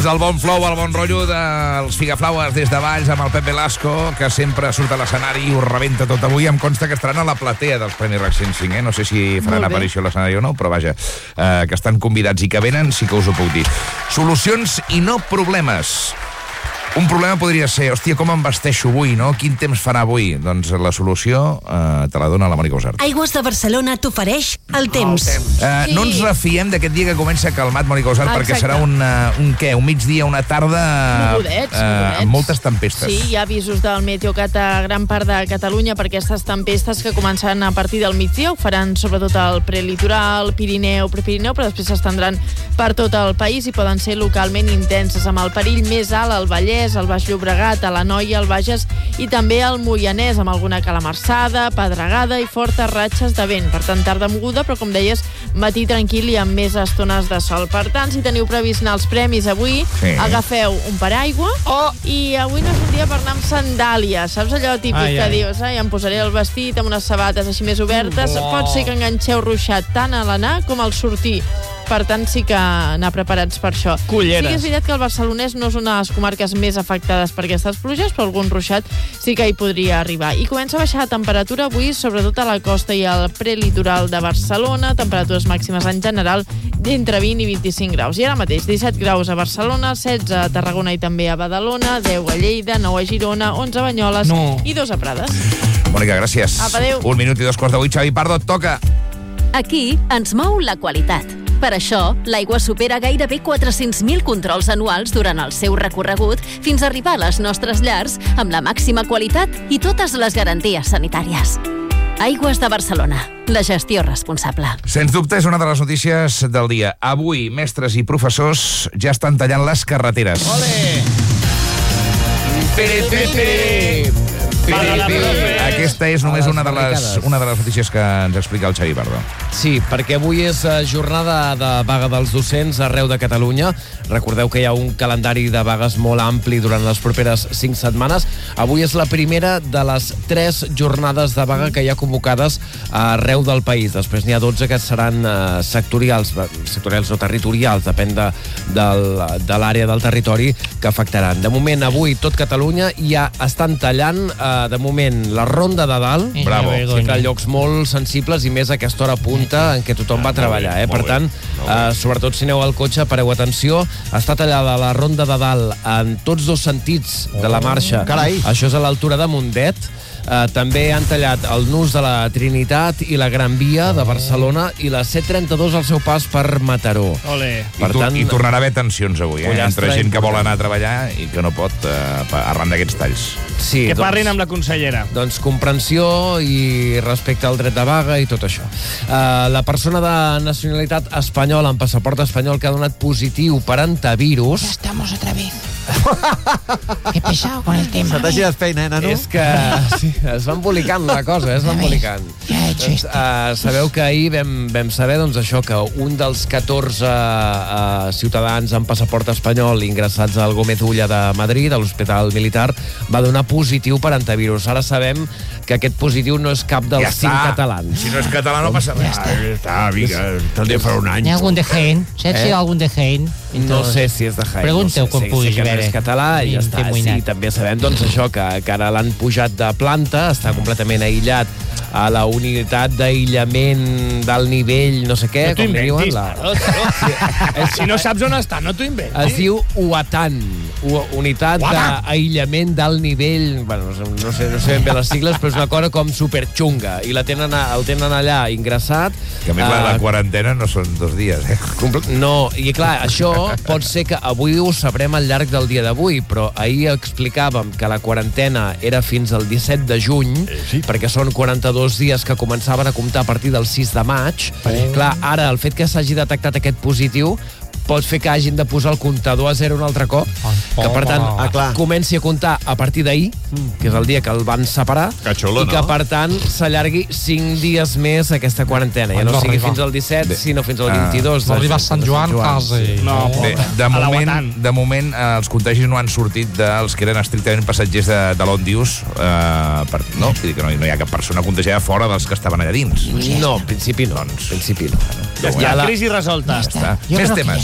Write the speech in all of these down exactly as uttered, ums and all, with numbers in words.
És el bon flow, el bon rotllo dels Figaflaues des de Valls amb el Pep Velasco, que sempre surt a l'escenari i ho rebenta tot avui. Em consta que estaran a la platea dels Premis RAC cent cinc, eh? No sé si faran aparició a l'escenari o no, però vaja, eh, que estan convidats i que venen, sí que us ho puc dir. Solucions i no problemes. Un problema podria ser, hòstia, com em vesteixo avui, no? Quin temps farà avui? Doncs la solució eh, te la dona la Mònica Usart. Aigües de Barcelona t'ofereix el temps. El temps. Eh, sí. No ens refiem d'aquest dia que comença calmat, Mònica Usart, Exacte. perquè serà un, uh, un què? Un migdia, una tarda mogudets, eh, mogudets. amb moltes tempestes. Sí, hi ha avisos del Meteocat a gran part de Catalunya per aquestes tempestes que començaran a partir del migdia. Ho faran sobretot al prelitoral, Pirineu, Prepirineu, però després s'estendran per tot el país i poden ser localment intenses, amb el perill més alt al Vallès, al Baix Llobregat, a l'Anoia, al Bages i també al Moianès, amb alguna calamarsada, pedregada i fortes ratxes de vent. Per tant, tarda moguda, però com deies, matí tranquil i amb més estones de sol. Per tant, si teniu previst anar als premis avui, sí. agafeu un paraigua oh. i avui no és un dia per anar amb sandàlies. Saps allò típic ai, que ai. dius, ai, em posaré el vestit amb unes sabates així més obertes? Oh. Pot ser que enganxeu ruixat tant a l'anar com al sortir. Per tant, sí que anar preparats per això. Culleres. Sí que és veritat que el barcelonès no és una de les comarques més afectades per aquestes pluges, però algun ruixat sí que hi podria arribar. I comença a baixar la temperatura avui, sobretot a la costa i al prelitoral de Barcelona, temperatures màximes en general d'entre vint i vint-i-cinc graus. I ara mateix, disset graus a Barcelona, setze a Tarragona i també a Badalona, deu a Lleida, nou a Girona, onze a Banyoles no. i dos a Prades. Mònica, gràcies. Apa, adéu. Un minut i dos quarts de vuit. Xavi Pardo, et toca. Aquí ens mou la qualitat. Per això, l'aigua supera gairebé quatre-cents mil controls anuals durant el seu recorregut fins a arribar a les nostres llars amb la màxima qualitat i totes les garanties sanitàries. Aigües de Barcelona, la gestió responsable. Sens dubte és una de les notícies del dia. Avui, mestres i professors ja estan tallant les carreteres. Ole! Pere, pere, pere. Aquesta és només una de, les, una de les notícies que ens explica el Xavi Pardo. Sí, perquè avui és jornada de vaga dels docents arreu de Catalunya. Recordeu que hi ha un calendari de vagues molt ampli durant les properes cinc setmanes. Avui és la primera de les tres jornades de vaga que hi ha convocades arreu del país. Després n'hi ha dotze que seran uh, sectorials, sectorials o territorials, depèn de, del, de l'àrea del territori que afectaran. De moment, avui, tot Catalunya ja estan tallant uh, de moment, la Ronda de Dalt. Bravo. Sí, que llocs molt sensibles i més a aquesta hora punta en què tothom va a treballar. Eh? Per tant, eh, sobretot si aneu al cotxe, pareu atenció. Està tallada la Ronda de Dalt en tots dos sentits de la marxa. Carai. Això és a l'altura de Mundet. Uh, també han tallat el nus de la Trinitat i la Gran Via de Barcelona i la C trenta-dos al seu pas per Mataró. Ole. Per I, tant, I tornarà a haver tensions avui, eh? Entre gent que vol anar a treballar i que no pot uh, arran d'aquests talls. Sí, Que doncs, parlin amb la consellera. Doncs comprensió i respecte al dret de vaga i tot això. Uh, la persona de nacionalitat espanyola amb passaport espanyol que ha donat positiu per antivirus... Ya estamos otra vez. Qué pesado con el tema. Se t'ha girat feina, eh, nano? És que sí, es va embolicant la cosa, eh? es va embolicant. Ja he hecho Doncs, esto. uh, sabeu que ahir vam, vam saber doncs, això que un dels catorze uh, ciutadans amb passaport espanyol ingressats al Gómez Ulla de Madrid, a l'Hospital Militar, va donar positiu per antivirus. Ara sabem que aquest positiu no és cap dels Ja cinc està. catalans. Si no és català no passa res. Ja està. Està, vinga, tal dia farà un any. Hi ha algun de Jaén? Saps si hi Eh? ha algun de Jaén? No sé si és de Jaén. Pregunteu no sé, quan sé, puguis sé que no veure. és català i ja Min està. Sí, temoïnat. també sabem doncs, això que, que ara l'han pujat de planta, està completament aïllat a la unitat d'aïllament d'alt nivell, no sé què, No t'ho com li diuen. inventis, La... Pardo, tio. Si no saps on està, no t'ho inventis. Es diu U A T A N, U- unitat d'aïllament d'alt nivell. Bueno, no sé, no sé, no sé ben bé les sigles, però és una cosa com superxunga. I la tenen, a- el tenen allà ingressat. Que a més la, la Eh, quarantena no són dos dies, eh? Comple- No, i clar, això pot ser que avui ho sabrem al llarg del dia d'avui, però ahir explicàvem que la quarantena era fins al disset de juny, eh, sí. perquè són quaranta-dos dies que començaven a comptar a partir del sis de maig. Eh. Clar, ara, el fet que s'hagi detectat aquest positiu pot fer que hagin de posar el comptador a zero un altre cop, que per tant Ah, clar. comenci a comptar a partir d'ahir, que és el dia que el van separar, Que xulo, i que no? per tant s'allargui cinc dies més aquesta quarantena. Ja Quan no va sigui arribar? fins al disset, Bé. sinó fins al Ah. vint-i-dos. Va de arribar a juny, Sant de Joan quasi. No, Bé, pobre. de A la moment, Guatan. de moment eh, els contagis no han sortit dels que eren estrictament passatgers de, de l'Ondius, eh, per, no? Vull dir que no, no hi ha cap persona contagiada fora dels que estaven allà dins. No, en principi no. En principi no. Ja està, la- crisi resolta. Ya está. Yo Més creo que ya temes. está.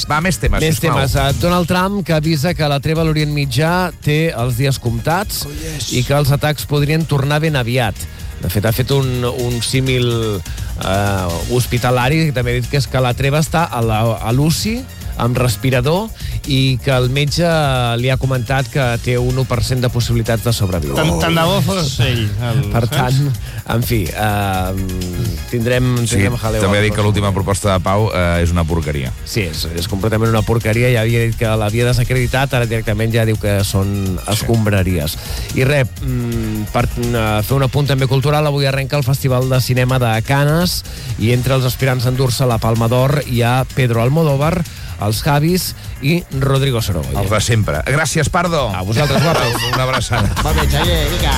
Va, més temes, Més sisplau. temes. Uh, Donald Trump, que avisa que la treva a l'Orient Mitjà té els dies comptats oh, yes. i que els atacs podrien tornar ben aviat. De fet, ha fet un, un símil uh, hospitalari, que també ha dit que és que la treva està a l'U C I, amb respirador, i que el metge li ha comentat que té un u per cent de possibilitats de sobreviure. Tant, tant de bo fos ell. El, per tant, en fi, uh, tindrem, Sí, tindrem jaleo. també ha dit que l'última proposta de Pau uh, és una porqueria. Sí, és, és completament una porqueria. Ja havia dit que l'havia desacreditat, ara directament ja diu que són escombraries. I res, per fer un apunt també cultural, avui arrenca el Festival de Cinema de Canes i entre els aspirants a endur-se la Palma d'Or hi ha Pedro Almodóvar, els Javis i Rodrigo Sorogoyen. Els de sempre. Gràcies, Pardo. A vosaltres, guapos. Una abraçada. Molt bé, Xavier, vinga.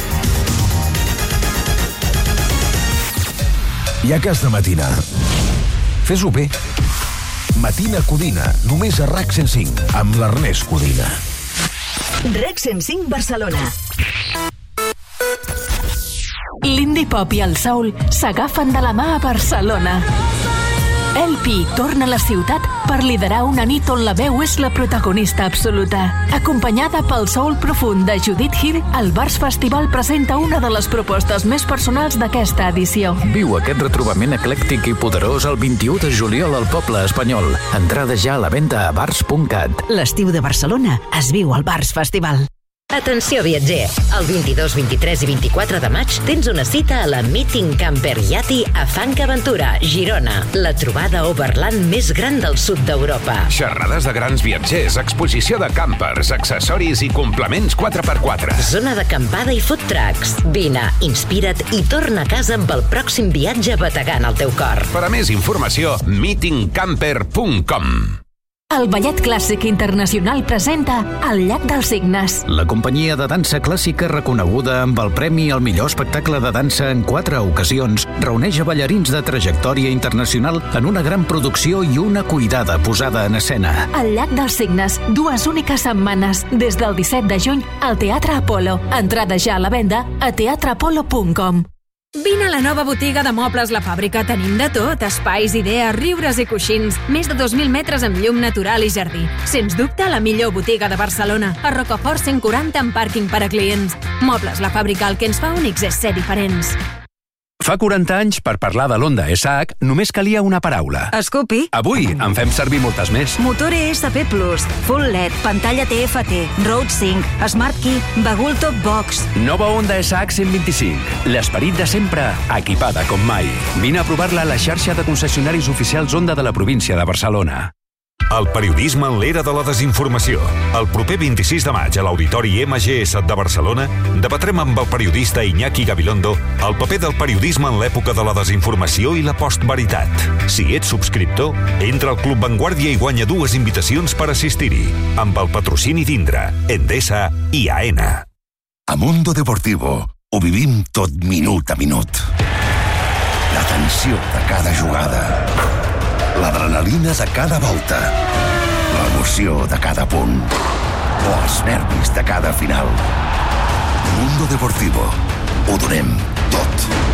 Ja que has de matinar, fes-ho bé. Matina Codina, només a RAC cent cinc, amb l'Ernest Codina. RAC cent cinc Barcelona. L'indie pop i el soul s'agafen de la mà a Barcelona. L P torna a la ciutat per liderar una nit on la veu és la protagonista absoluta. Acompanyada pel soul profund de Judith Hill, el Bars Festival presenta una de les propostes més personals d'aquesta edició. Viu aquest retrobament eclèctic i poderós el vint-i-u de juliol al Poble Espanyol. Entrada ja a la venda a bars punt cat. L'estiu de Barcelona es viu al Bars Festival. Atenció, viatger! El vint-i-dos, vint-i-tres i vint-i-quatre de maig tens una cita a la Meeting Camper Yati a Fuerteventura, Girona, la trobada overland més gran del sud d'Europa. Xerrades de grans viatgers, exposició de campers, accessoris i complements quatre per quatre. Zona d'acampada i food trucks. Vine, inspira't i torna a casa amb el pròxim viatge bategant al teu cor. Per a més informació, meeting camper punt com. El Ballet Clàssic Internacional presenta El llac dels Cignes. La companyia de dansa clàssica reconeguda amb el premi al millor espectacle de dansa en quatre ocasions reuneix a ballarins de trajectòria internacional en una gran producció i una cuidada posada en escena. El llac dels Cignes, dues úniques setmanes, des del disset de juny al Teatre Apolo. Entrada ja a la venda a teatre apolo punt com. Vine a la nova botiga de Mobles La Fàbrica. Tenim de tot, espais, idees, riures i coixins. Més de dos mil metres amb llum natural i jardí. Sens dubte, la millor botiga de Barcelona. A Rocafort cent quaranta amb pàrquing per a clients. Mobles La Fàbrica, el que ens fa únics és ser diferents. Fa quaranta anys, per parlar de l'Honda S H, només calia una paraula. Scoopy. Avui en fem servir moltes més. Motor E S P Plus, Full L E D, pantalla T F T, Road Sync, Smart Key, bagul Top Box. Nova Honda S H cent vint-i-cinc. L'esperit de sempre, equipada com mai. Vine a provar-la a la xarxa de concessionaris oficials Honda de la província de Barcelona. El periodisme en l'era de la desinformació. El proper vint-i-sis de maig a l'Auditori M G S de Barcelona debatrem amb el periodista Iñaki Gabilondo el paper del periodisme en l'època de la desinformació i la postveritat. Si ets subscriptor, entra al Club Vanguardia i guanya dues invitacions per assistir-hi, amb el patrocini d'Indra, Endesa i AENA. A Mundo Deportivo ho vivim tot minut a minut. La tensió de cada jugada, l'adrenalina de cada volta, l'emoció de cada punt o els nervis de cada final. Mundo Deportivo. Ho donem tot.